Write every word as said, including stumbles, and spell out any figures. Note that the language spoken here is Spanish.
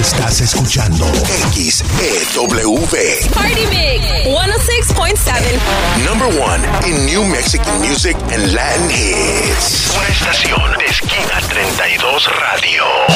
Estás escuchando X E W. Party Mix one oh six point seven. Number one in new Mexican music and Latin hits.